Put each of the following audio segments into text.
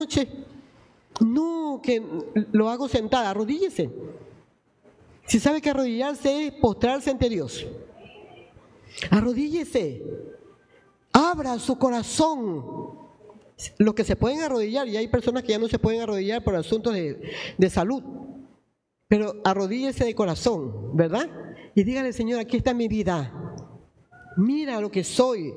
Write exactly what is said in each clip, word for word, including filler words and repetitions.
noche. No, que lo hago sentada, arrodíllese. Si sabe que arrodillarse es postrarse ante Dios, arrodíllese, abra su corazón. Los que se pueden arrodillar, y hay personas que ya no se pueden arrodillar por asuntos de, de salud, pero arrodíllese de corazón, ¿verdad? Y dígale: Señor, aquí está mi vida, mira lo que soy,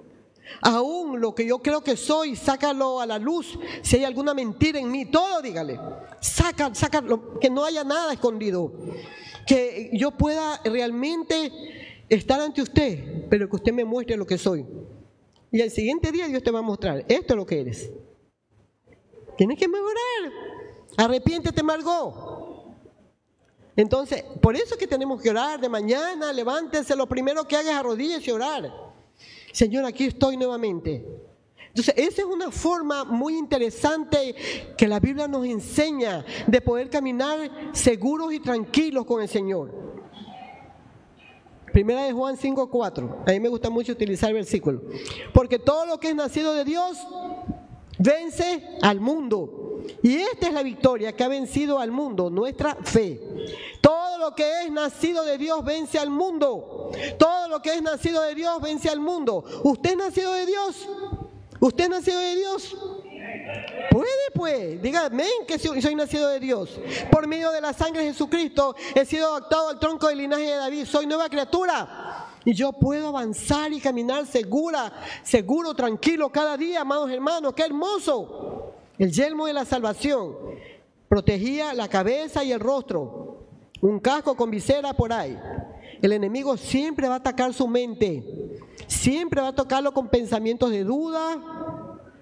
aún lo que yo creo que soy, sácalo a la luz. Si hay alguna mentira en mí, todo dígale, saca, saca, que no haya nada escondido, que yo pueda realmente estar ante usted, pero que usted me muestre lo que soy. Y al siguiente día Dios te va a mostrar: esto es lo que eres. Tienes que mejorar. Arrepiéntete, Margot. Entonces, por eso es que tenemos que orar de mañana. Levántese, lo primero que haga es arrodíllese y orar. Señor, aquí estoy nuevamente. Entonces, esa es una forma muy interesante que la Biblia nos enseña de poder caminar seguros y tranquilos con el Señor. Primera de Juan cinco cuatro. A mí me gusta mucho utilizar el versículo. Porque todo lo que es nacido de Dios vence al mundo. Y esta es la victoria que ha vencido al mundo, nuestra fe. Todo lo que es nacido de Dios vence al mundo. Todo lo que es nacido de Dios vence al mundo. ¿Usted es nacido de Dios? ¿Usted es nacido de Dios? Puede pues, diga amén, que soy nacido de Dios. Por medio de la sangre de Jesucristo he sido adoptado al tronco del linaje de David. Soy nueva criatura y yo puedo avanzar y caminar segura, seguro, tranquilo cada día, amados hermanos. ¡Qué hermoso! El yelmo de la salvación protegía la cabeza y el rostro. Un casco con visera por ahí. El enemigo siempre va a atacar su mente, siempre va a tocarlo con pensamientos de duda.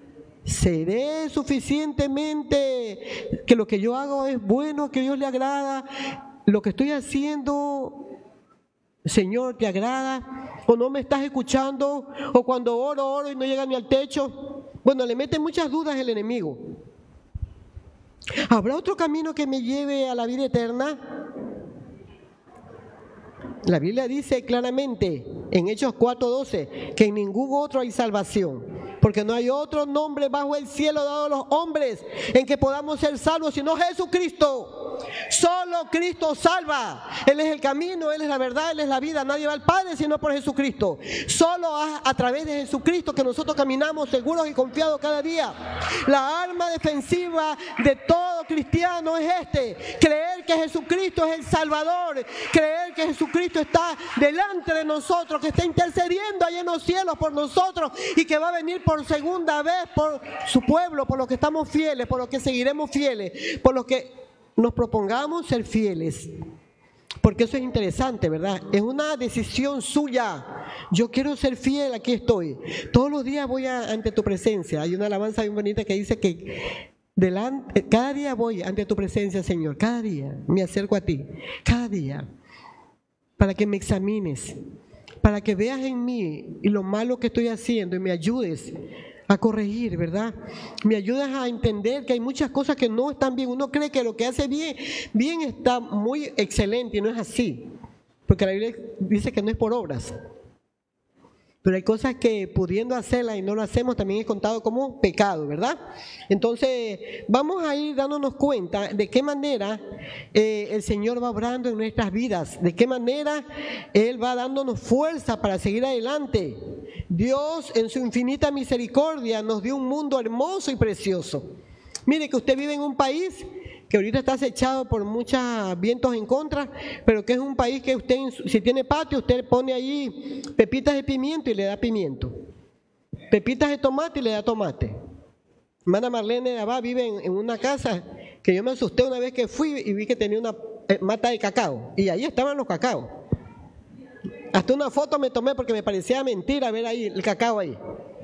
¿Seré suficientemente que lo que yo hago es bueno, que a Dios le agrada? ¿Lo que estoy haciendo, Señor, te agrada? ¿O no me estás escuchando? ¿O cuando oro, oro y no llega ni al techo? Bueno, le mete muchas dudas el enemigo. ¿Habrá otro camino que me lleve a la vida eterna? La Biblia dice claramente en Hechos cuatro doce que en ningún otro hay salvación, porque no hay otro nombre bajo el cielo dado a los hombres en que podamos ser salvos, sino Jesucristo. Solo Cristo salva. Él es el camino, Él es la verdad, Él es la vida. Nadie va al Padre sino por Jesucristo. Solo a, a través de Jesucristo que nosotros caminamos seguros y confiados cada día. La arma defensiva de todo cristiano es este: creer que Jesucristo es el Salvador, creer que Jesucristo está delante de nosotros, que está intercediendo allá en los cielos por nosotros y que va a venir por segunda vez por su pueblo, por los que estamos fieles, por los que seguiremos fieles, por los que nos propongamos ser fieles. Porque eso es interesante, ¿verdad? Es una decisión suya. Yo quiero ser fiel, aquí estoy. Todos los días voy a, ante tu presencia. Hay una alabanza bien bonita que dice que delante, cada día voy ante tu presencia, Señor. Cada día me acerco a ti. Cada día. Para que me examines, para que veas en mí y lo malo que estoy haciendo y me ayudes a corregir, ¿verdad? Me ayudas a entender que hay muchas cosas que no están bien. Uno cree que lo que hace bien, bien está muy excelente y no es así, porque la Biblia dice que no es por obras. Pero hay cosas que pudiendo hacerlas y no lo hacemos también es contado como pecado, ¿verdad? Entonces vamos a ir dándonos cuenta de qué manera eh, el Señor va obrando en nuestras vidas, de qué manera Él va dándonos fuerza para seguir adelante. Dios en su infinita misericordia nos dio un mundo hermoso y precioso. Mire que usted vive en un país que ahorita está acechado por muchos vientos en contra, pero que es un país que usted, si tiene patio, usted pone ahí pepitas de pimiento y le da pimiento, pepitas de tomate y le da tomate. Hermana Marlene de Abá vive en, en una casa que yo me asusté una vez que fui y vi que tenía una eh, mata de cacao, y ahí estaban los cacaos. Hasta una foto me tomé porque me parecía mentira ver ahí el cacao ahí.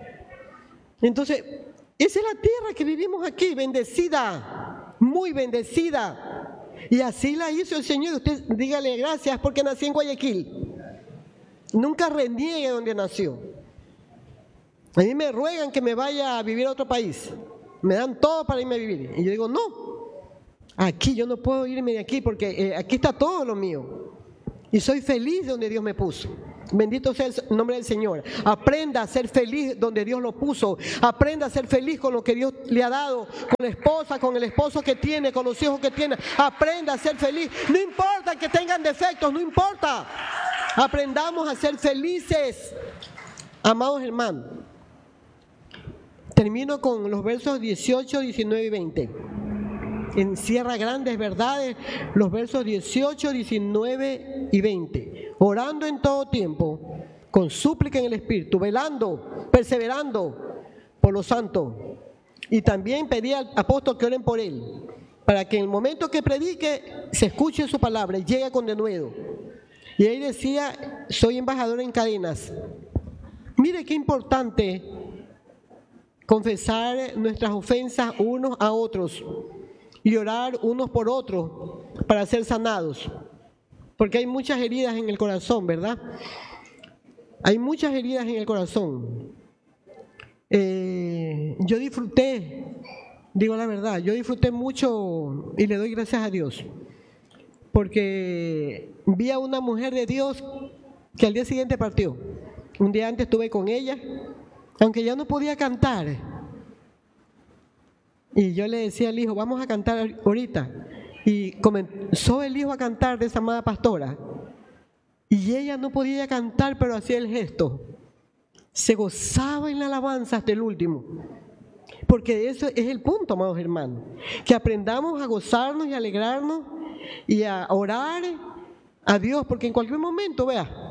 Entonces, esa es la tierra que vivimos aquí, bendecida, muy bendecida. Y así la hizo el Señor. Usted dígale gracias porque nací en Guayaquil. Nunca reniegue donde nació. A mí me ruegan que me vaya a vivir a otro país. Me dan todo para irme a vivir. Y yo digo, no, aquí yo no puedo irme de aquí porque eh, aquí está todo lo mío. Y soy feliz de donde Dios me puso. Bendito sea el nombre del Señor. Aprenda a ser feliz donde Dios lo puso. Aprenda a ser feliz con lo que Dios le ha dado, con la esposa, con el esposo que tiene, con los hijos que tiene. Aprenda a ser feliz. No importa que tengan defectos, no importa. Aprendamos a ser felices. Amados hermanos, termino con los versos dieciocho, diecinueve y veinte. Encierra grandes verdades los versos dieciocho, diecinueve y veinte. Orando en todo tiempo, con súplica en el Espíritu, velando, perseverando por los santos. Y también pedí al apóstol que oren por él, para que en el momento que predique se escuche su palabra y llegue con denuedo. Y ahí decía, soy embajador en cadenas. Mire qué importante confesar nuestras ofensas unos a otros y orar unos por otros para ser sanados, porque hay muchas heridas en el corazón, ¿verdad? Hay muchas heridas en el corazón. Eh, yo disfruté, digo la verdad, yo disfruté mucho y le doy gracias a Dios, porque vi a una mujer de Dios que al día siguiente partió. Un día antes estuve con ella, aunque ya no podía cantar. Y yo le decía al hijo, vamos a cantar ahorita. Y comenzó el hijo a cantar de esa amada pastora. Y ella no podía cantar, pero hacía el gesto. Se gozaba en la alabanza hasta el último. Porque eso es el punto, amados hermanos. Que aprendamos a gozarnos y a alegrarnos y a orar a Dios. Porque en cualquier momento, vea,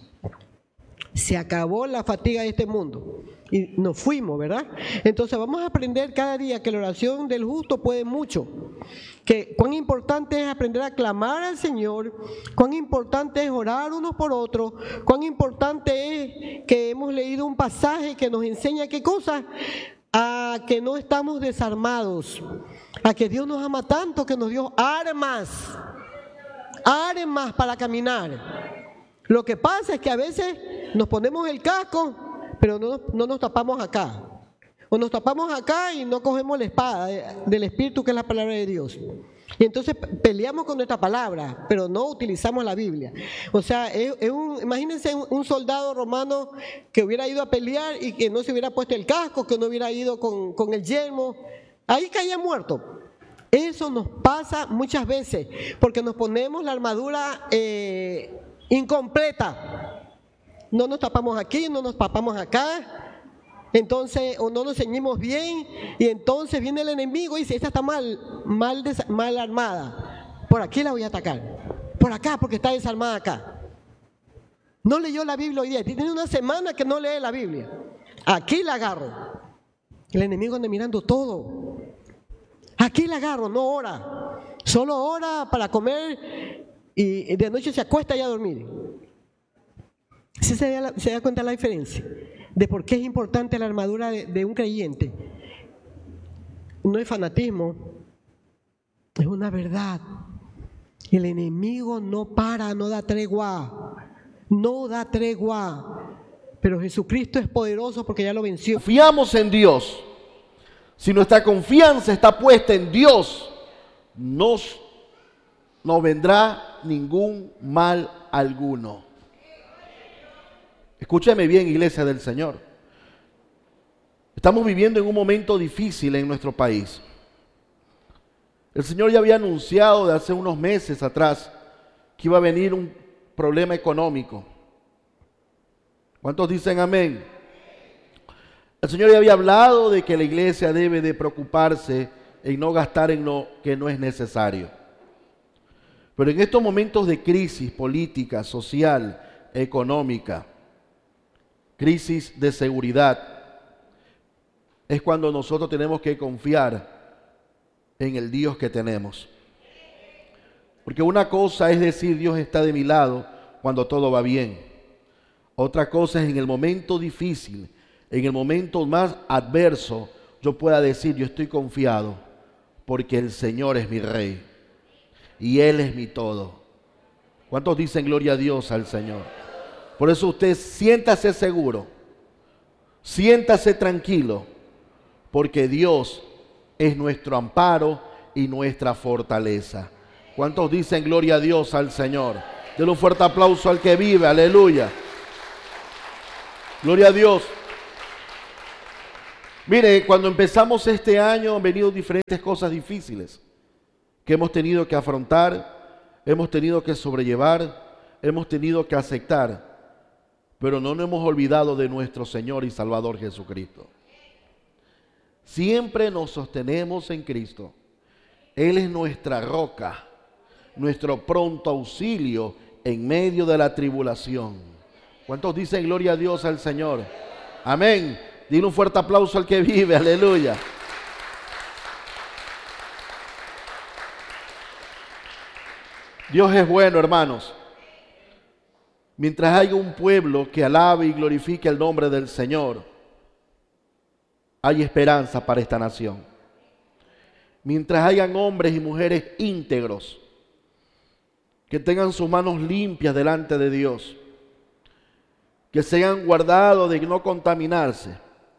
se acabó la fatiga de este mundo. Y nos fuimos, ¿verdad? Entonces vamos a aprender cada día que la oración del justo puede mucho. Que cuán importante es aprender a clamar al Señor, cuán importante es orar unos por otros, cuán importante es que hemos leído un pasaje que nos enseña qué cosa, a que no estamos desarmados, a que Dios nos ama tanto que nos dio armas, armas para caminar. Lo que pasa es que a veces nos ponemos el casco, pero no, no nos tapamos acá. O nos tapamos acá y no cogemos la espada del Espíritu, que es la palabra de Dios. Y entonces peleamos con nuestra palabra, pero no utilizamos la Biblia. O sea, es, es un, imagínense un, un soldado romano que hubiera ido a pelear y que no se hubiera puesto el casco, que no hubiera ido con, con el yelmo. Ahí caía muerto. Eso nos pasa muchas veces, porque nos ponemos la armadura eh, incompleta. No nos tapamos aquí, no nos tapamos acá, entonces, o no nos ceñimos bien, y entonces viene el enemigo y dice, esta está mal, mal, des, mal armada, por aquí la voy a atacar, por acá, porque está desarmada acá. No leyó la Biblia hoy día, tiene una semana que no lee la Biblia, aquí la agarro. El enemigo anda mirando todo, aquí la agarro, no ora, solo ora para comer y de noche se acuesta y a dormir. ¿Sí se da, se da cuenta la diferencia de por qué es importante la armadura de, de un creyente? No es fanatismo, es una verdad. El enemigo no para, no da tregua, no da tregua. Pero Jesucristo es poderoso porque ya lo venció. Confiamos en Dios. Si nuestra confianza está puesta en Dios, nos, no vendrá ningún mal alguno. Escúchame bien, iglesia del Señor. Estamos viviendo en un momento difícil en nuestro país. El Señor ya había anunciado de hace unos meses atrás que iba a venir un problema económico. ¿Cuántos dicen amén? El Señor ya había hablado de que la iglesia debe de preocuparse en no gastar en lo que no es necesario. Pero en estos momentos de crisis política, social, económica, crisis de seguridad, es cuando nosotros tenemos que confiar en el Dios que tenemos. Porque una cosa es decir, Dios está de mi lado cuando todo va bien. Otra cosa es en el momento difícil, en el momento más adverso, yo pueda decir, yo estoy confiado porque el Señor es mi Rey y Él es mi todo. ¿Cuántos dicen gloria a Dios al Señor? Por eso usted siéntase seguro, siéntase tranquilo, porque Dios es nuestro amparo y nuestra fortaleza. ¿Cuántos dicen gloria a Dios al Señor? Denle un fuerte aplauso al que vive, aleluya. Gloria a Dios. Mire, cuando empezamos este año han venido diferentes cosas difíciles que hemos tenido que afrontar, hemos tenido que sobrellevar, hemos tenido que aceptar, pero no nos hemos olvidado de nuestro Señor y Salvador Jesucristo. Siempre nos sostenemos en Cristo. Él es nuestra roca, nuestro pronto auxilio en medio de la tribulación. ¿Cuántos dicen gloria a Dios al Señor? Amén. Dile un fuerte aplauso al que vive, aleluya. Dios es bueno, hermanos. Mientras haya un pueblo que alabe y glorifique el nombre del Señor, hay esperanza para esta nación. Mientras hayan hombres y mujeres íntegros, que tengan sus manos limpias delante de Dios, que se hayan guardado de no contaminarse,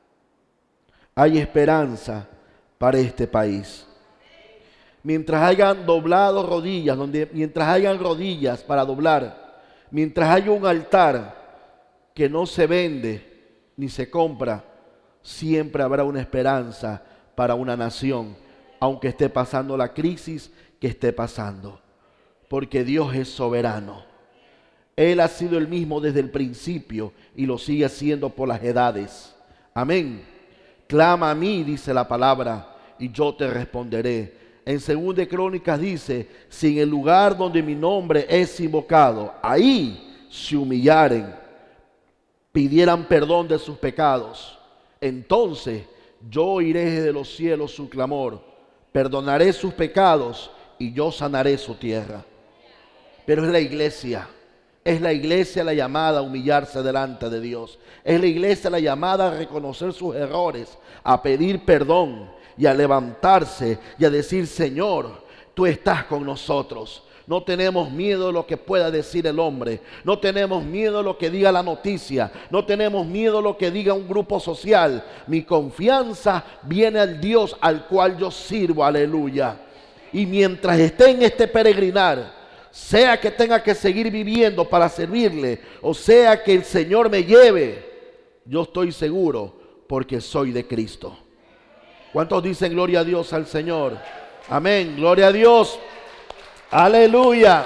hay esperanza para este país. Mientras hayan doblado rodillas, donde, mientras hayan rodillas para doblar, mientras haya un altar que no se vende ni se compra, siempre habrá una esperanza para una nación, aunque esté pasando la crisis que esté pasando, porque Dios es soberano. Él ha sido el mismo desde el principio y lo sigue siendo por las edades. Amén. Clama a mí, dice la palabra, y yo te responderé. En Segunda de Crónicas dice, si en el lugar donde mi nombre es invocado, ahí se humillaren, pidieran perdón de sus pecados, entonces yo oiré de los cielos su clamor, perdonaré sus pecados y yo sanaré su tierra. Pero es la iglesia, es la iglesia la llamada a humillarse delante de Dios. Es la iglesia la llamada a reconocer sus errores, a pedir perdón y a levantarse y a decir, Señor, tú estás con nosotros. No tenemos miedo de lo que pueda decir el hombre. No tenemos miedo de lo que diga la noticia. No tenemos miedo de lo que diga un grupo social. Mi confianza viene al Dios al cual yo sirvo. Aleluya. Y mientras esté en este peregrinar, sea que tenga que seguir viviendo para servirle, o sea que el Señor me lleve, yo estoy seguro porque soy de Cristo. ¿Cuántos dicen gloria a Dios al Señor? Amén, gloria a Dios. Aleluya.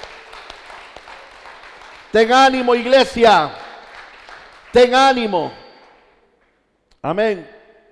Ten ánimo, iglesia. Ten ánimo. Amén.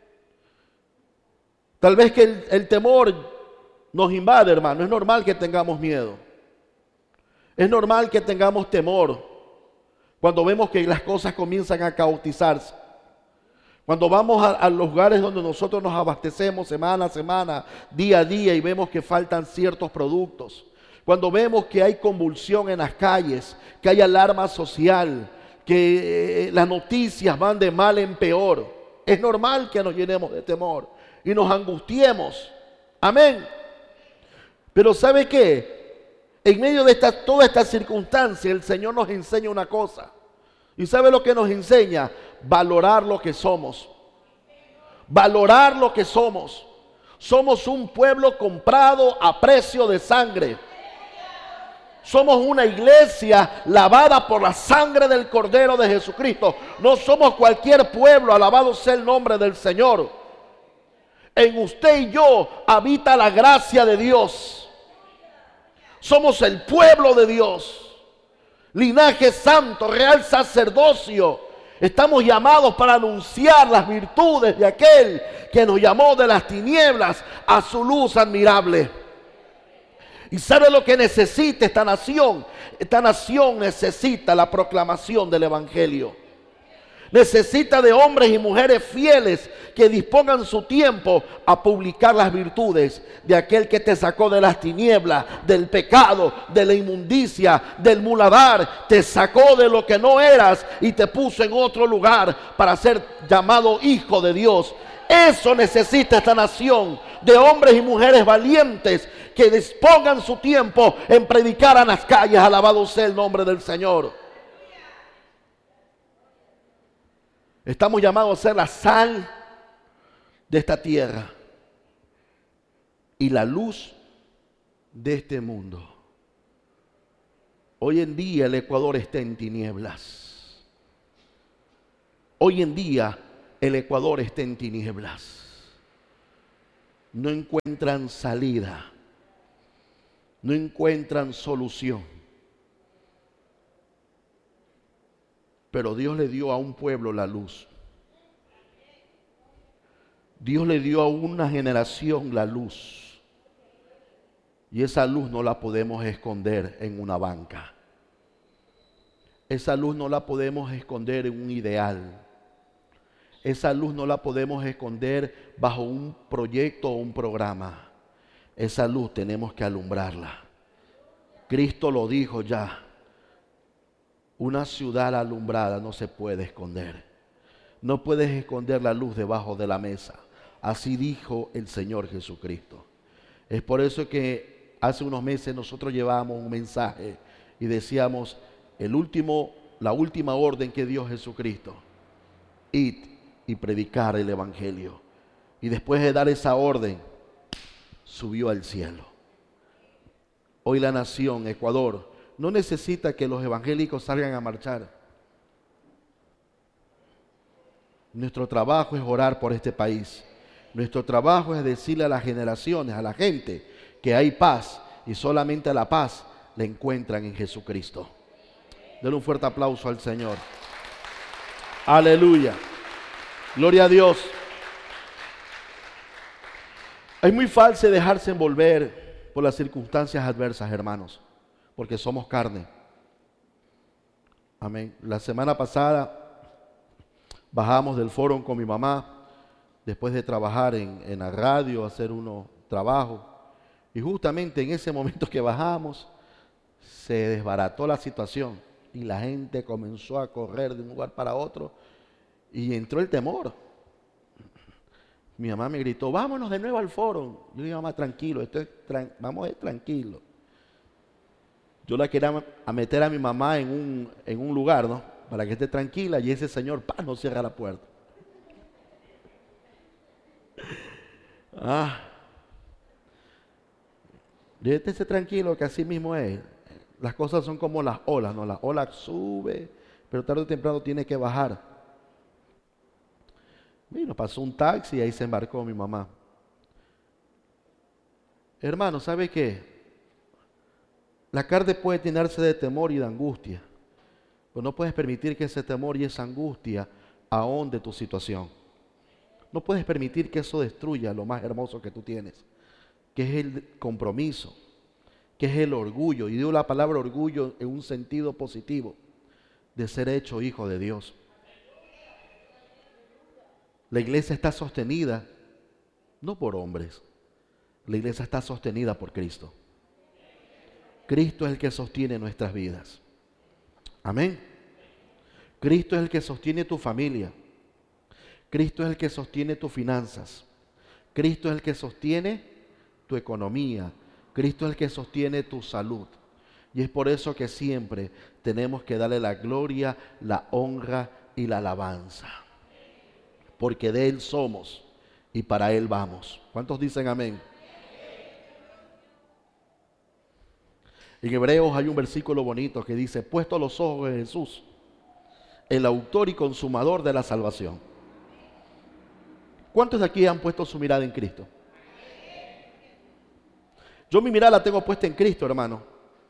Tal vez que el, el temor nos invade, hermano. Es normal que tengamos miedo. Es normal que tengamos temor cuando vemos que las cosas comienzan a caotizarse. Cuando vamos a, a los lugares donde nosotros nos abastecemos semana a semana, día a día, y vemos que faltan ciertos productos. Cuando vemos que hay convulsión en las calles, que hay alarma social, que eh, las noticias van de mal en peor. Es normal que nos llenemos de temor y nos angustiemos. Amén. Pero ¿sabe qué? En medio de esta, toda esta circunstancia, el Señor nos enseña una cosa. ¿Y sabe lo que nos enseña? Valorar lo que somos. Valorar lo que somos. Somos un pueblo comprado a precio de sangre. Somos una iglesia lavada por la sangre del Cordero de Jesucristo. No somos cualquier pueblo, alabado sea el nombre del Señor. En usted y yo habita la gracia de Dios. Somos el pueblo de Dios, linaje santo, real sacerdocio. Estamos llamados para anunciar las virtudes de aquel que nos llamó de las tinieblas a su luz admirable. ¿Y sabe lo que necesita esta nación? Esta nación necesita la proclamación del Evangelio. Necesita de hombres y mujeres fieles que dispongan su tiempo a publicar las virtudes de aquel que te sacó de las tinieblas, del pecado, de la inmundicia, del muladar. Te sacó de lo que no eras y te puso en otro lugar para ser llamado hijo de Dios. Eso necesita esta nación, de hombres y mujeres valientes que dispongan su tiempo en predicar a las calles. Alabado sea el nombre del Señor. Estamos llamados a ser la sal de esta tierra y la luz de este mundo. Hoy en día el Ecuador está en tinieblas. Hoy en día el Ecuador está en tinieblas. No encuentran salida. No encuentran solución. Pero Dios le dio a un pueblo la luz. Dios le dio a una generación la luz. Y esa luz no la podemos esconder en una banca. Esa luz no la podemos esconder en un ideal. Esa luz no la podemos esconder bajo un proyecto o un programa. Esa luz tenemos que alumbrarla. Cristo lo dijo ya. Una ciudad alumbrada no se puede esconder. No puedes esconder la luz debajo de la mesa. Así dijo el Señor Jesucristo. Es por eso que hace unos meses nosotros llevábamos un mensaje y decíamos, el último, la última orden que dio Jesucristo, id y predicar el Evangelio. Y después de dar esa orden, subió al cielo. Hoy la nación, Ecuador, no necesita que los evangélicos salgan a marchar. Nuestro trabajo es orar por este país. Nuestro trabajo es decirle a las generaciones, a la gente, que hay paz y solamente la paz la encuentran en Jesucristo. Denle un fuerte aplauso al Señor. Aleluya. Gloria a Dios. Es muy fácil dejarse envolver por las circunstancias adversas, hermanos, porque somos carne. Amén. La semana pasada bajamos del foro con mi mamá, después de trabajar en, en la radio, hacer unos trabajos, y justamente en ese momento que bajamos, se desbarató la situación, y la gente comenzó a correr de un lugar para otro, y entró el temor. Mi mamá me gritó, vámonos de nuevo al foro. Yo dije, mamá, tranquilo, esto es tran- vamos a ir tranquilo. Yo la quería a meter a mi mamá en un, en un lugar, ¿no? Para que esté tranquila, y ese señor, ¡pam!, no cierra la puerta. Ah. Déjese tranquilo, que así mismo es. Las cosas son como las olas, ¿no? Las olas suben, pero tarde o temprano tiene que bajar. Y nos pasó un taxi y ahí se embarcó mi mamá. Hermano, ¿sabe qué? La carne puede llenarse de temor y de angustia, pero no puedes permitir que ese temor y esa angustia ahonde tu situación. No puedes permitir que eso destruya lo más hermoso que tú tienes, que es el compromiso, que es el orgullo. Y digo la palabra orgullo en un sentido positivo, de ser hecho hijo de Dios. La iglesia está sostenida no por hombres, la iglesia está sostenida por Cristo. Cristo es el que sostiene nuestras vidas. Amén. Cristo es el que sostiene tu familia. Cristo es el que sostiene tus finanzas. Cristo es el que sostiene tu economía. Cristo es el que sostiene tu salud. Y es por eso que siempre tenemos que darle la gloria, la honra y la alabanza. Porque de Él somos y para Él vamos. ¿Cuántos dicen amén? En Hebreos hay un versículo bonito que dice, puesto los ojos en Jesús, el autor y consumador de la salvación. ¿Cuántos de aquí han puesto su mirada en Cristo? Yo mi mirada la tengo puesta en Cristo, hermano.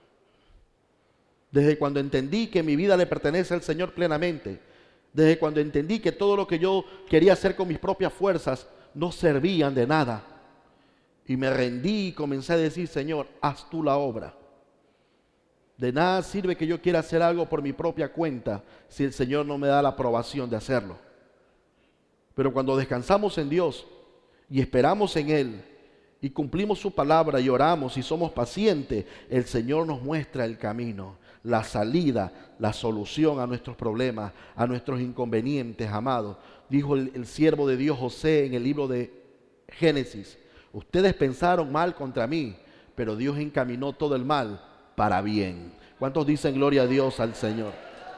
Desde cuando entendí que mi vida le pertenece al Señor plenamente. Desde cuando entendí que todo lo que yo quería hacer con mis propias fuerzas no servían de nada. Y me rendí y comencé a decir, Señor, haz tú la obra. De nada sirve que yo quiera hacer algo por mi propia cuenta si el Señor no me da la aprobación de hacerlo. Pero cuando descansamos en Dios y esperamos en Él y cumplimos su palabra y oramos y somos pacientes, el Señor nos muestra el camino, la salida, la solución a nuestros problemas, a nuestros inconvenientes, amados. Dijo el, el siervo de Dios José en el libro de Génesis, ustedes pensaron mal contra mí, pero Dios encaminó todo el mal para bien. ¿Cuántos dicen gloria a Dios al Señor?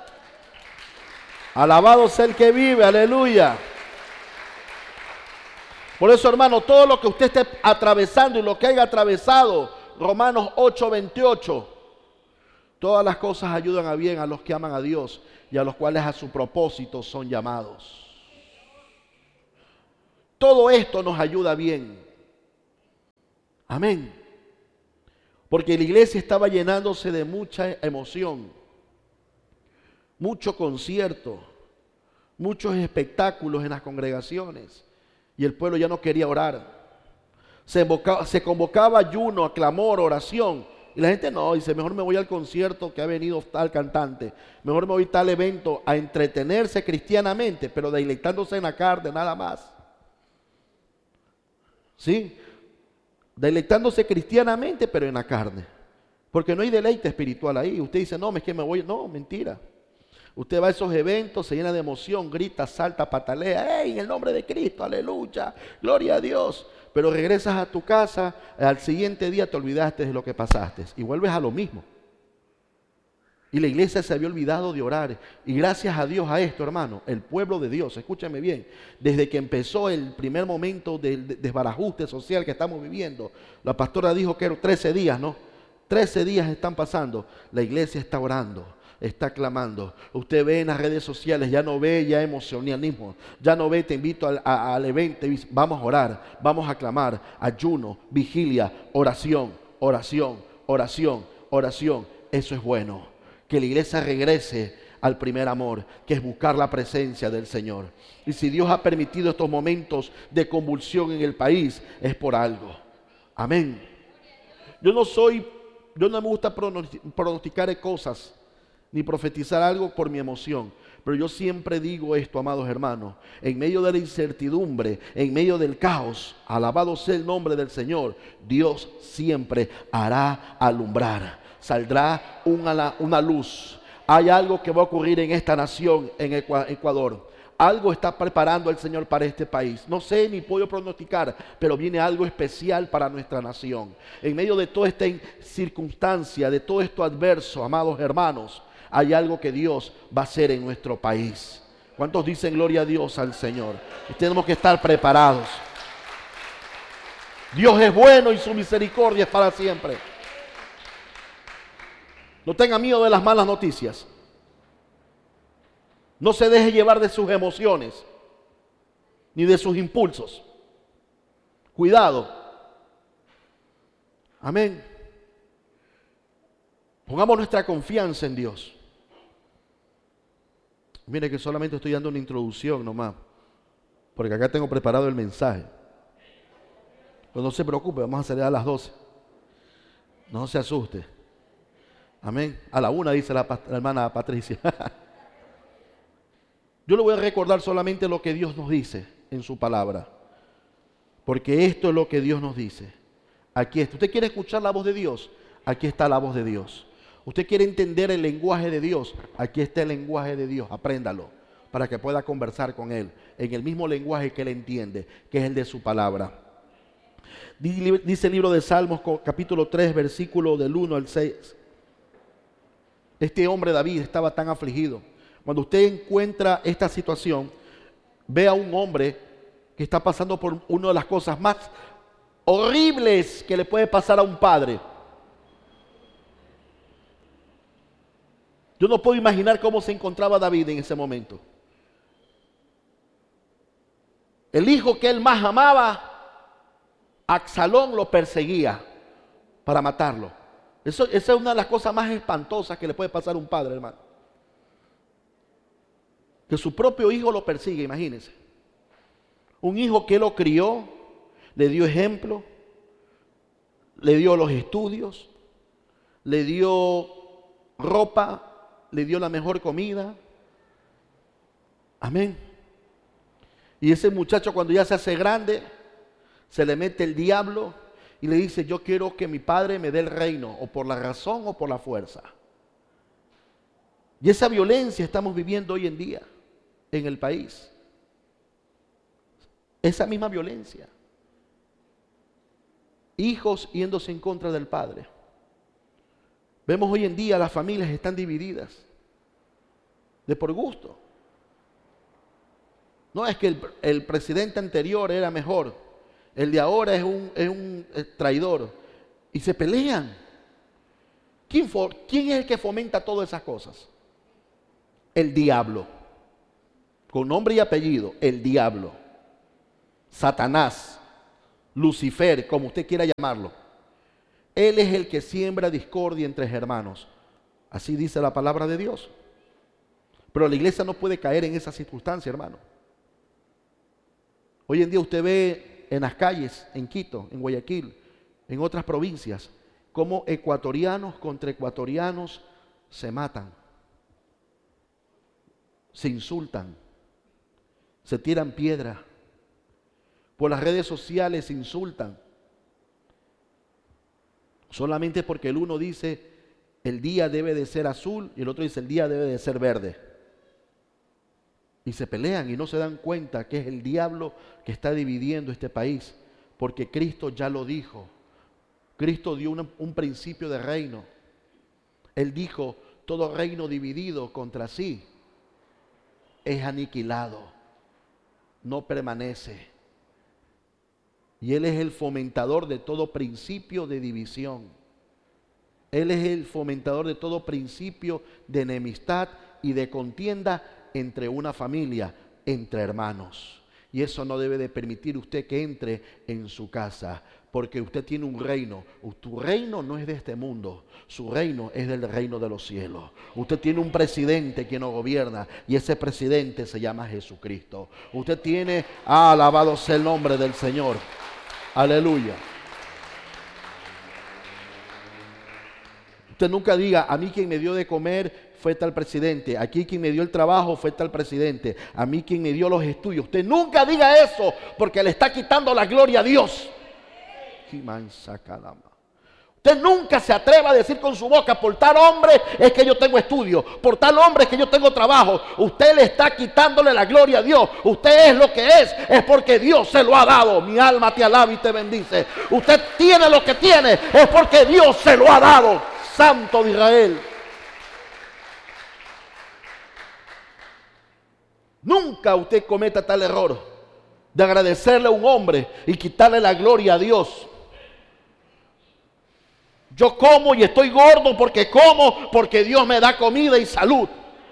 Alabado sea el que vive, aleluya. Por eso, hermano, todo lo que usted esté atravesando y lo que haya atravesado, Romanos ocho veintiocho, Todas las cosas ayudan a bien a los que aman a Dios y a los cuales a su propósito son llamados. Todo esto nos ayuda bien. Amén. Porque la iglesia estaba llenándose de mucha emoción, mucho concierto, muchos espectáculos en las congregaciones. Y el pueblo ya no quería orar. Se, invocaba, se convocaba ayuno, clamor, oración. Y la gente no, dice, mejor me voy al concierto que ha venido tal cantante. Mejor me voy a tal evento a entretenerse cristianamente, pero deleitándose en la carne, nada más. ¿Sí? Deleitándose cristianamente, pero en la carne. Porque no hay deleite espiritual ahí. Usted dice, no, es que me voy. No, mentira. Usted va a esos eventos, se llena de emoción, grita, salta, patalea. ¡Ey, en el nombre de Cristo! ¡Aleluya! ¡Gloria a Dios! Pero regresas a tu casa, al siguiente día te olvidaste de lo que pasaste. Y vuelves a lo mismo. Y la iglesia se había olvidado de orar. Y gracias a Dios a esto, hermano, el pueblo de Dios, escúchame bien, desde que empezó el primer momento del desbarajuste social que estamos viviendo, la pastora dijo que eran trece días, ¿no? trece días están pasando. La iglesia está orando, está clamando. Usted ve en las redes sociales, ya no ve ya emocionalismo, ya no ve te invito al, a, al evento, vamos a orar, vamos a clamar, ayuno, vigilia, oración, oración, oración, oración. Eso es bueno. Que la iglesia regrese al primer amor, que es buscar la presencia del Señor. Y si Dios ha permitido estos momentos de convulsión en el país, es por algo. Amén. Yo no soy, yo no me gusta pronosticar cosas, ni profetizar algo por mi emoción. Pero yo siempre digo esto, amados hermanos, en medio de la incertidumbre, en medio del caos, alabado sea el nombre del Señor, Dios siempre hará alumbrar. Saldrá una, una luz. Hay algo que va a ocurrir en esta nación, en Ecuador. Algo está preparando el Señor para este país. No sé ni puedo pronosticar, pero viene algo especial para nuestra nación. En medio de toda esta circunstancia, de todo esto adverso, amados hermanos, hay algo que Dios va a hacer en nuestro país. ¿Cuántos dicen gloria a Dios al Señor? Y tenemos que estar preparados. Dios es bueno y su misericordia es para siempre. No tenga miedo de las malas noticias. No se deje llevar de sus emociones, ni de sus impulsos. Cuidado. Amén. Pongamos nuestra confianza en Dios. Mire que solamente estoy dando una introducción nomás, porque acá tengo preparado el mensaje. Pero no se preocupe, vamos a salir a las doce. No se asuste. Amén. A la una dice la, la hermana Patricia. Yo le voy a recordar solamente lo que Dios nos dice en su palabra. Porque esto es lo que Dios nos dice. Aquí está. ¿Usted quiere escuchar la voz de Dios? Aquí está la voz de Dios. ¿Usted quiere entender el lenguaje de Dios? Aquí está el lenguaje de Dios. Apréndalo para que pueda conversar con Él en el mismo lenguaje que Él entiende, que es el de su palabra. Dice el libro de Salmos, capítulo tres, versículo del uno al seis. Este hombre David estaba tan afligido. Cuando usted encuentra esta situación, ve a un hombre que está pasando por una de las cosas más horribles que le puede pasar a un padre. Yo no puedo imaginar cómo se encontraba David en ese momento. El hijo que él más amaba, Absalón, lo perseguía para matarlo. Eso, esa es una de las cosas más espantosas que le puede pasar a un padre, hermano. Que su propio hijo lo persigue, imagínense. Un hijo que lo crió, le dio ejemplo, le dio los estudios, le dio ropa, le dio la mejor comida. Amén. Y ese muchacho cuando ya se hace grande, se le mete el diablo y le dice, yo quiero que mi padre me dé el reino, o por la razón o por la fuerza. Y esa violencia estamos viviendo hoy en día en el país. Esa misma violencia. Hijos yéndose en contra del padre. Vemos hoy en día las familias están divididas de por gusto. No es que el, el presidente anterior era mejor. El de ahora es un, es un traidor. Y se pelean. ¿Quién, for, ¿Quién es el que fomenta todas esas cosas? El diablo. Con nombre y apellido, el diablo. Satanás, Lucifer, como usted quiera llamarlo. Él es el que siembra discordia entre hermanos. Así dice la palabra de Dios. Pero la iglesia no puede caer en esa circunstancia, hermano. Hoy en día usted ve en las calles, en Quito, en Guayaquil, en otras provincias, cómo ecuatorianos contra ecuatorianos se matan, se insultan, se tiran piedra, por las redes sociales se insultan, solamente porque el uno dice el día debe de ser azul y el otro dice el día debe de ser verde. Y se pelean y no se dan cuenta que es el diablo que está dividiendo este país, porque Cristo ya lo dijo. Cristo dio una, un principio de reino. Él dijo, todo reino dividido contra sí es aniquilado, no permanece. Y Él es el fomentador de todo principio de división. Él es el fomentador de todo principio de enemistad y de contienda entre una familia, entre hermanos. Y eso no debe de permitir usted que entre en su casa, porque usted tiene un reino. Tu reino no es de este mundo, su reino es del reino de los cielos. Usted tiene un presidente que nos gobierna y ese presidente se llama Jesucristo. Usted tiene, ah, alabado sea el nombre del Señor. Aleluya. Usted nunca diga, a mí quien me dio de comer fue tal presidente, aquí quien me dio el trabajo fue tal presidente, a mí quien me dio los estudios. Usted nunca diga eso, porque le está quitando la gloria a Dios. Usted nunca se atreva a decir con su boca, por tal hombre es que yo tengo estudio, por tal hombre es que yo tengo trabajo. Usted le está quitándole la gloria a Dios. Usted es lo que es, es porque Dios se lo ha dado. Mi alma te alaba y te bendice. Usted tiene lo que tiene, es porque Dios se lo ha dado. Santo de Israel. Nunca usted cometa tal error de agradecerle a un hombre y quitarle la gloria a Dios. Yo como y estoy gordo porque como, porque Dios me da comida y salud.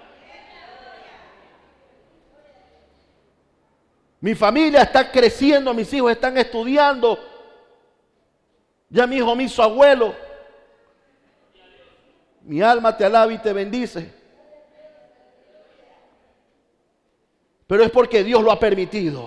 Mi familia está creciendo, mis hijos están estudiando. Ya mi hijo me hizo abuelo. Mi alma te alaba y te bendice. Pero es porque Dios lo ha permitido.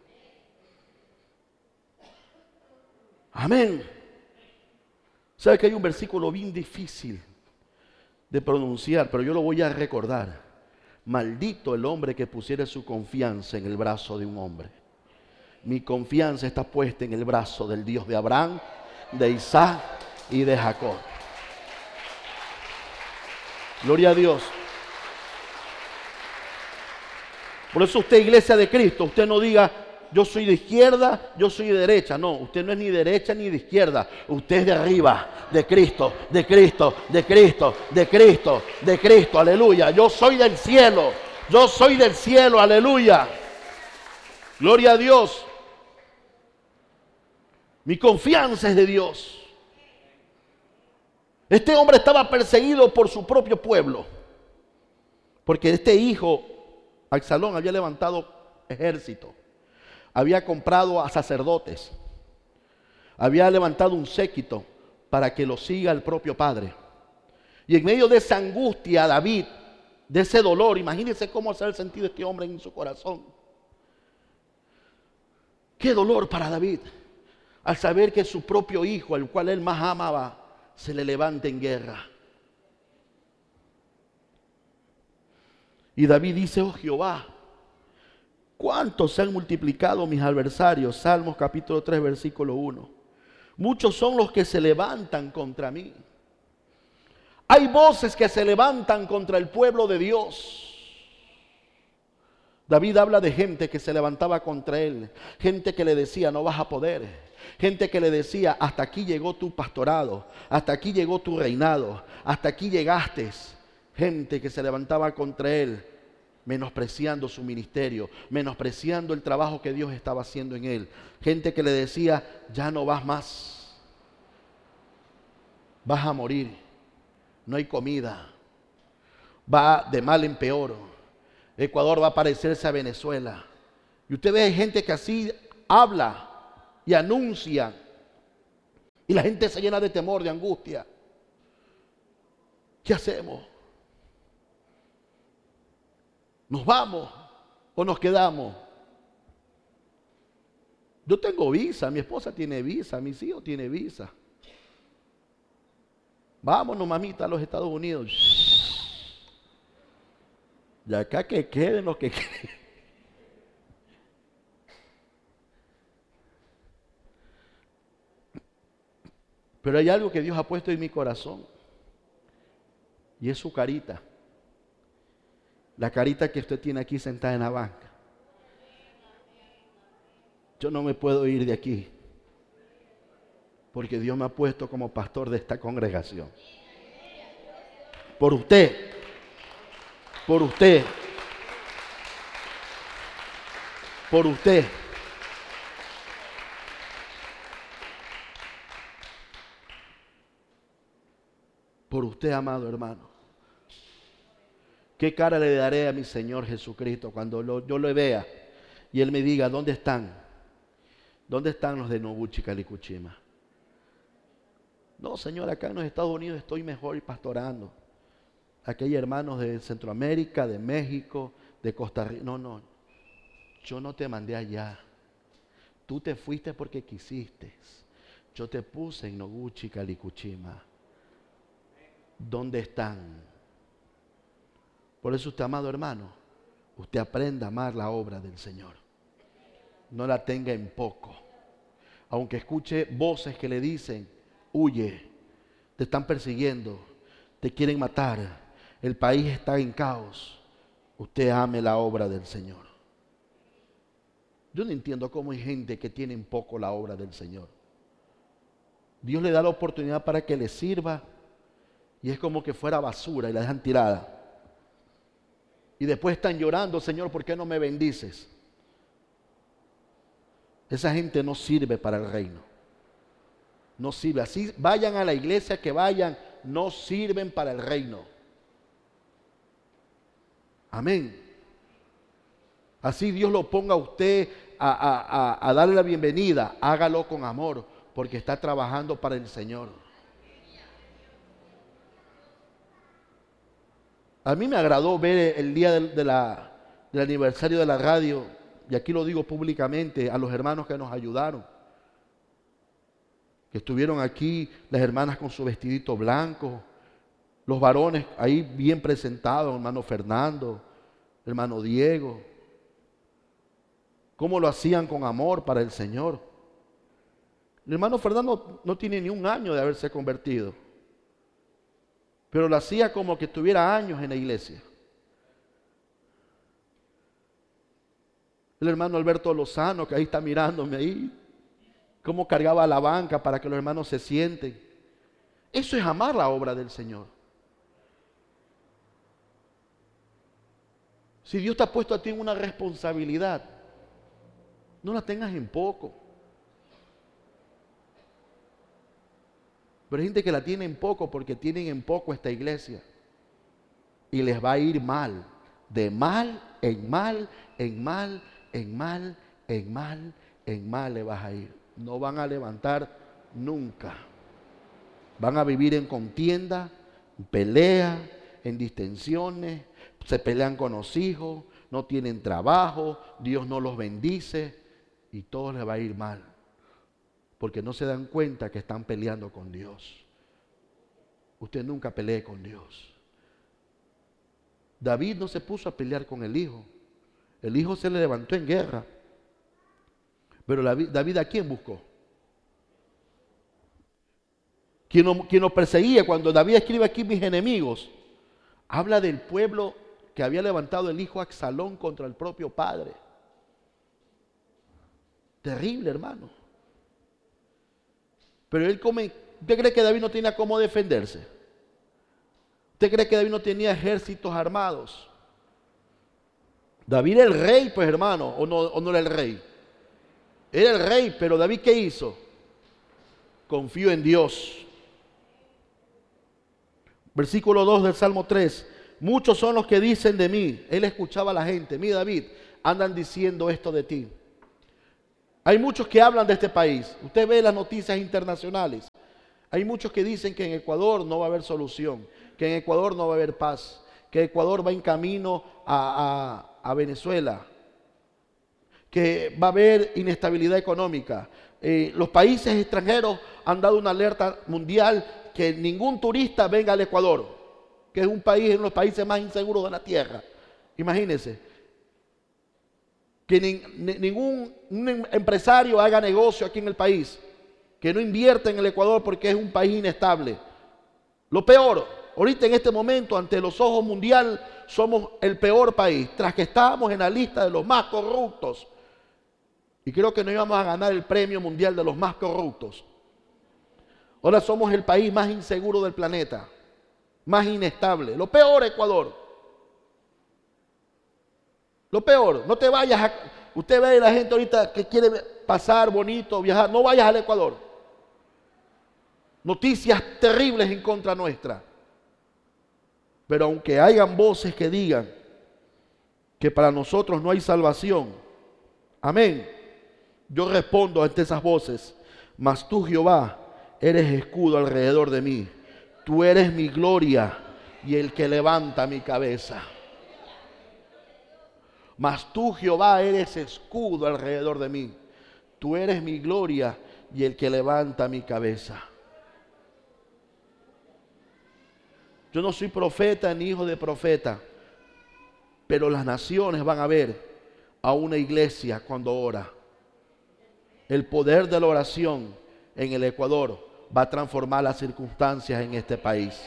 Amén. ¿Sabe que hay un versículo bien difícil de pronunciar, pero yo lo voy a recordar? Maldito el hombre que pusiera su confianza en el brazo de un hombre. Mi confianza está puesta en el brazo del Dios de Abraham, de Isaac y de Jacob. Gloria a Dios. Por eso usted, iglesia de Cristo, usted no diga, yo soy de izquierda, yo soy de derecha. No, usted no es ni de derecha ni de izquierda. Usted es de arriba, de Cristo, de Cristo, de Cristo, de Cristo, de Cristo. Aleluya. Yo soy del cielo. Yo soy del cielo. Aleluya. Gloria a Dios. Mi confianza es de Dios. Este hombre estaba perseguido por su propio pueblo. Porque este hijo, Absalón, había levantado ejército. Había comprado a sacerdotes. Había levantado un séquito para que lo siga el propio padre. Y en medio de esa angustia, David, de ese dolor, imagínense cómo se ha sentido este hombre en su corazón. Qué dolor para David, al saber que su propio hijo, al cual él más amaba, se le levanta en guerra. Y David dice, oh Jehová, ¿cuántos se han multiplicado mis adversarios? Salmos capítulo tres, versículo uno. Muchos son los que se levantan contra mí. Hay voces que se levantan contra el pueblo de Dios. David habla de gente que se levantaba contra él. Gente que le decía, no vas a poder. Gente que le decía, hasta aquí llegó tu pastorado. Hasta aquí llegó tu reinado. Hasta aquí llegaste. Gente que se levantaba contra él, menospreciando su ministerio, menospreciando el trabajo que Dios estaba haciendo en él. Gente que le decía, ya no vas más, vas a morir. no hay comida. Va de mal en peor. Ecuador va a parecerse a Venezuela. Y usted ve gente que así habla y anuncia. Y la gente se llena de temor, de angustia. ¿Qué hacemos? ¿Nos vamos o nos quedamos? Yo tengo visa, mi esposa tiene visa, mis hijos tienen visa. Vámonos, mamita, a los Estados Unidos. Y acá que queden los que queden. Pero hay algo que Dios ha puesto en mi corazón. Y es su carita. La carita que usted tiene aquí sentada en la banca. Yo no me puedo ir de aquí. Porque Dios me ha puesto como pastor de esta congregación. Por usted. Por usted. Por usted. Por usted, amado hermano. ¿Qué cara le daré a mi Señor Jesucristo cuando lo, yo lo vea y Él me diga, ¿dónde están? ¿Dónde están los de Noguchi, Calicuchima? No, Señor, acá en los Estados Unidos estoy mejor y pastorando. Aquí hay hermanos de Centroamérica, de México, de Costa Rica. No, no, yo no te mandé allá. Tú te fuiste porque quisiste. Yo te puse en Noguchi, Calicuchima. ¿Dónde están? Por eso usted, amado hermano, usted aprenda a amar la obra del Señor. No la tenga en poco. Aunque escuche voces que le dicen, huye, te están persiguiendo, te quieren matar, el país está en caos. Usted ame la obra del Señor. Yo no entiendo cómo hay gente que tiene en poco la obra del Señor. Dios le da la oportunidad para que le sirva y es como que fuera basura y la dejan tirada. Y después están llorando, Señor, ¿por qué no me bendices? Esa gente no sirve para el reino. No sirve. Así vayan a la iglesia que vayan, no sirven para el reino. Amén. Así Dios lo ponga a usted a, a, a, a darle la bienvenida. Hágalo con amor, porque está trabajando para el Señor. A mí me agradó ver el día del, de la, del aniversario de la radio, y aquí lo digo públicamente, a los hermanos que nos ayudaron. Que estuvieron aquí, las hermanas con su vestidito blanco, los varones ahí bien presentados, hermano Fernando, hermano Diego. Cómo lo hacían con amor para el Señor. El hermano Fernando no tiene ni un año de haberse convertido. Pero lo hacía como que tuviera años en la iglesia. El hermano Alberto Lozano, que ahí está mirándome ahí, cómo cargaba la banca para que los hermanos se sienten. Eso es amar la obra del Señor. Si Dios te ha puesto a ti en una responsabilidad, no la tengas en poco. Pero hay gente que la tiene en poco porque tienen en poco esta iglesia. Y les va a ir mal. De mal en mal, en mal, en mal, en mal, en mal le vas a ir. No van a levantar nunca. Van a vivir en contienda, en pelea, en distensiones. Se pelean con los hijos, no tienen trabajo, Dios no los bendice y todo les va a ir mal. Porque no se dan cuenta que están peleando con Dios. Usted nunca pelee con Dios. David no se puso a pelear con el hijo. El hijo se le levantó en guerra. Pero David, ¿a quién buscó? Quien lo, quien lo perseguía. Cuando David escribe aquí mis enemigos, habla del pueblo que había levantado el hijo Absalón contra el propio padre. Terrible, hermano. Pero él come, ¿usted cree que David no tenía cómo defenderse? ¿Usted cree que David no tenía ejércitos armados? David era el rey, pues hermano, ¿o no, o no era el rey? Era el rey, pero David ¿qué hizo? Confió en Dios. Versículo dos del Salmo tres. Muchos son los que dicen de mí. Él escuchaba a la gente. Mira, David, andan diciendo esto de ti. Hay muchos que hablan de este país. Usted ve las noticias internacionales. Hay muchos que dicen que en Ecuador no va a haber solución, que en Ecuador no va a haber paz, que Ecuador va en camino a, a, a Venezuela, que va a haber inestabilidad económica. Eh, los países extranjeros han dado una alerta mundial que ningún turista venga al Ecuador, que es un país, uno de los países más inseguros de la tierra. Imagínense, que ni, ni, ningún un empresario haga negocio aquí en el país, que no invierta en el Ecuador porque es un país inestable. Lo peor, ahorita en este momento, ante los ojos mundiales, somos el peor país, tras que estábamos en la lista de los más corruptos. Y creo que no íbamos a ganar el premio mundial de los más corruptos. Ahora somos el país más inseguro del planeta, más inestable. Lo peor, Ecuador. Lo peor, no te vayas a... Usted ve a la gente ahorita que quiere pasar bonito, viajar, no vayas al Ecuador. Noticias terribles en contra nuestra. Pero aunque hayan voces que digan que para nosotros no hay salvación, amén, yo respondo ante esas voces: mas tú, Jehová, eres escudo alrededor de mí. Tú eres mi gloria y el que levanta mi cabeza. Mas tú, Jehová, eres escudo alrededor de mí. Tú eres mi gloria y el que levanta mi cabeza. Yo no soy profeta ni hijo de profeta, pero las naciones van a ver a una iglesia cuando ora. El poder de la oración en el Ecuador va a transformar las circunstancias en este país.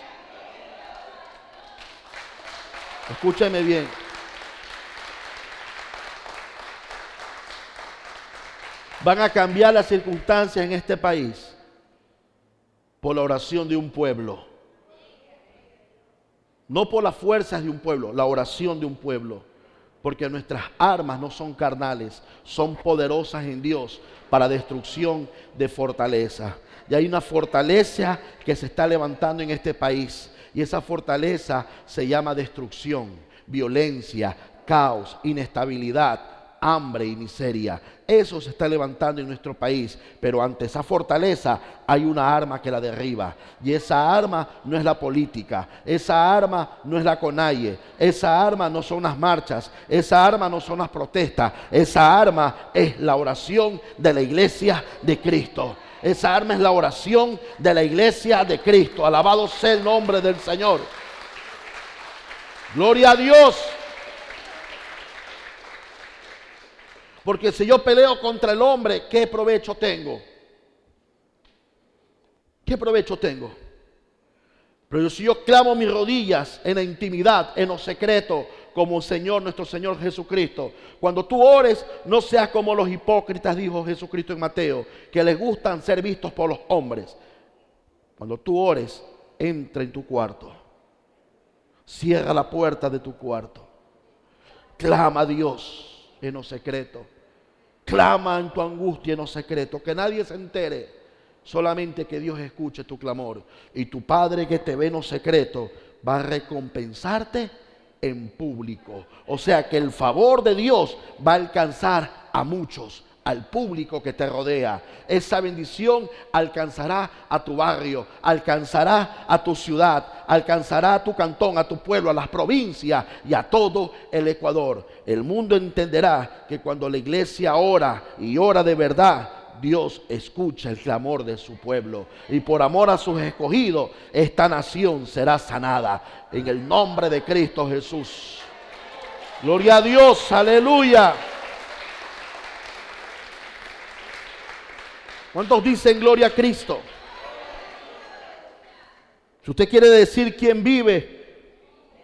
Escúchame bien. Van a cambiar las circunstancias en este país por la oración de un pueblo. No por las fuerzas de un pueblo, la oración de un pueblo. Porque nuestras armas no son carnales, son poderosas en Dios para destrucción de fortaleza. Y hay una fortaleza que se está levantando en este país. Y esa fortaleza se llama destrucción, violencia, caos, inestabilidad, hambre y miseria. Eso se está levantando en nuestro país, pero ante esa fortaleza hay una arma que la derriba, y esa arma no es la política, esa arma no es la CONAIE, esa arma no son las marchas, esa arma no son las protestas, esa arma es la oración de la iglesia de Cristo. Esa arma es la oración de la iglesia de Cristo. Alabado sea el nombre del Señor. Gloria a Dios. Porque si yo peleo contra el hombre, ¿qué provecho tengo? ¿Qué provecho tengo? Pero si yo clamo mis rodillas en la intimidad, en lo secreto, como el Señor, nuestro Señor Jesucristo. Cuando tú ores, no seas como los hipócritas, dijo Jesucristo en Mateo, que les gustan ser vistos por los hombres. Cuando tú ores, entra en tu cuarto. Cierra la puerta de tu cuarto. Clama a Dios en lo secreto. Clama en tu angustia en lo secreto, que nadie se entere, solamente que Dios escuche tu clamor. Y tu Padre que te ve en lo secreto va a recompensarte en público. O sea que el favor de Dios va a alcanzar a muchos, al público que te rodea. Esa bendición alcanzará a tu barrio, alcanzará a tu ciudad, alcanzará a tu cantón, a tu pueblo, a las provincias y a todo el Ecuador. El mundo entenderá que cuando la iglesia ora y ora de verdad, Dios escucha el clamor de su pueblo. Y por amor a sus escogidos, esta nación será sanada en el nombre de Cristo Jesús. Gloria a Dios, aleluya. ¿Cuántos dicen gloria a Cristo? Si usted quiere decir quién vive,